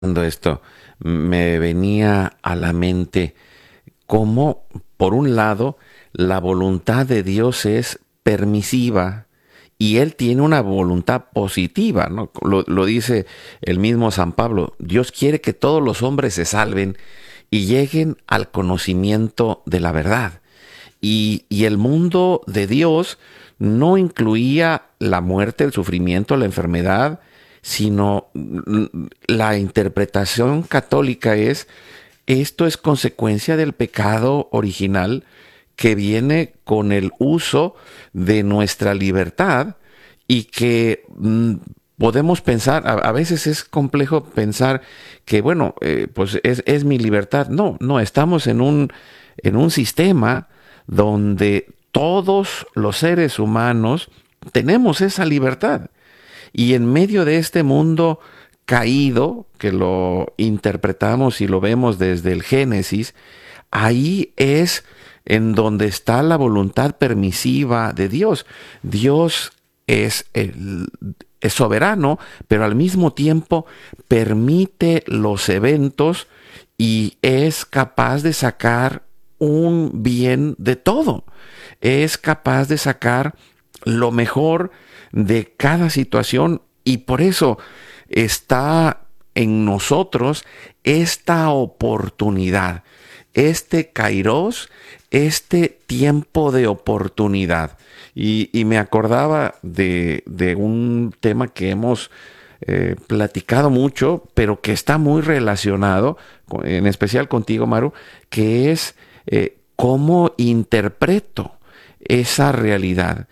Cuando esto me venía a la mente cómo, por un lado, la voluntad de Dios es permisiva y Él tiene una voluntad positiva, ¿no? Lo dice el mismo San Pablo. Dios quiere que todos los hombres se salven y lleguen al conocimiento de la verdad. Y el mundo de Dios no incluía la muerte, el sufrimiento, la enfermedad, sino la interpretación católica es: esto es consecuencia del pecado original que viene con el uso de nuestra libertad y que podemos pensar, a veces es complejo pensar que, bueno, pues es mi libertad. No, no, estamos en un sistema donde todos los seres humanos tenemos esa libertad. Y en medio de este mundo caído, que lo interpretamos y lo vemos desde el Génesis, ahí es en donde está la voluntad permisiva de Dios. Dios es soberano, pero al mismo tiempo permite los eventos y es capaz de sacar un bien de todo. Es capaz de sacar lo mejor de cada situación y por eso está en nosotros esta oportunidad, este kairos, este tiempo de oportunidad. Y me acordaba de un tema que hemos platicado mucho, pero que está muy relacionado, en especial contigo, Maru, que es cómo interpreto esa realidad.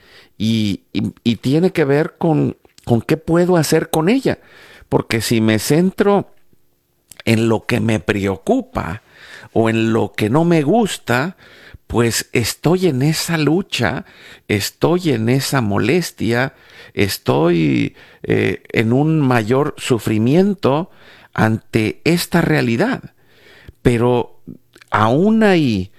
Y tiene que ver con qué puedo hacer con ella. Porque si me centro en lo que me preocupa o en lo que no me gusta, pues estoy en esa lucha, estoy en esa molestia, estoy en un mayor sufrimiento ante esta realidad. Pero aún ahí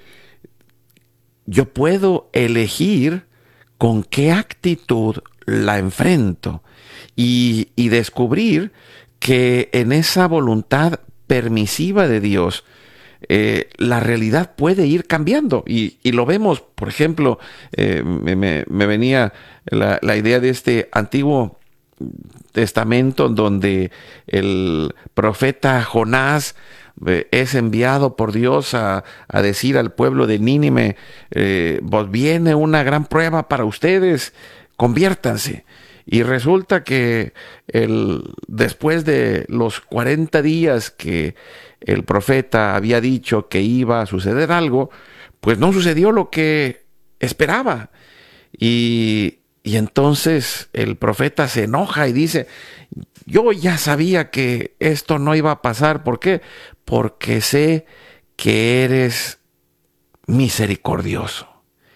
yo puedo elegir con qué actitud la enfrento y descubrir que en esa voluntad permisiva de Dios, la realidad puede ir cambiando y lo vemos. Por ejemplo, me venía la idea de este Antiguo Testamento donde el profeta Jonás es enviado por Dios a decir al pueblo de Nínive, pues viene una gran prueba para ustedes, conviértanse. Y resulta que después de los 40 días que el profeta había dicho que iba a suceder algo, pues no sucedió lo que esperaba. Y entonces el profeta se enoja y dice: yo ya sabía que esto no iba a pasar. ¿Por qué? Porque sé que eres misericordioso.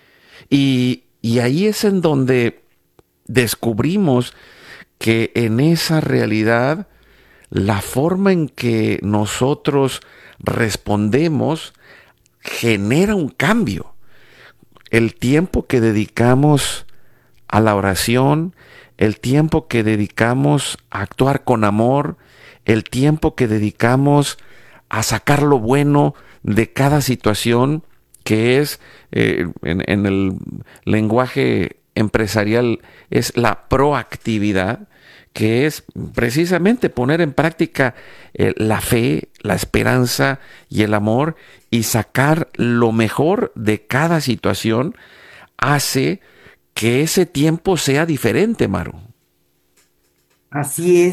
Y ahí es en donde descubrimos que en esa realidad la forma en que nosotros respondemos genera un cambio. El tiempo que dedicamos a la oración, el tiempo que dedicamos a actuar con amor, el tiempo que dedicamos a sacar lo bueno de cada situación, que es, en el lenguaje empresarial, es la proactividad, que es precisamente poner en práctica la fe, la esperanza y el amor y sacar lo mejor de cada situación, hace que ese tiempo sea diferente, Maru. Así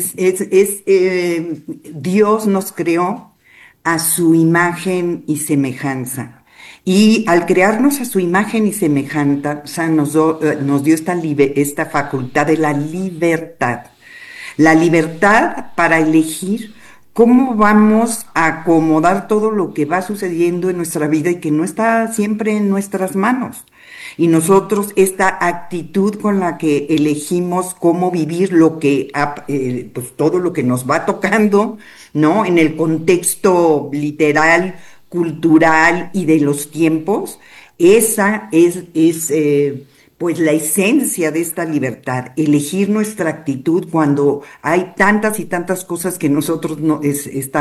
Dios nos creó a su imagen y semejanza. Y al crearnos a su imagen y semejanza, nos dio esta facultad de la libertad. La libertad para elegir cómo vamos a acomodar todo lo que va sucediendo en nuestra vida y que no está siempre en nuestras manos. Y nosotros esta actitud con la que elegimos cómo vivir pues todo lo que nos va tocando, ¿no? En el contexto literal, cultural y de los tiempos, esa es pues la esencia de esta libertad, elegir nuestra actitud cuando hay tantas y tantas cosas que nosotros no,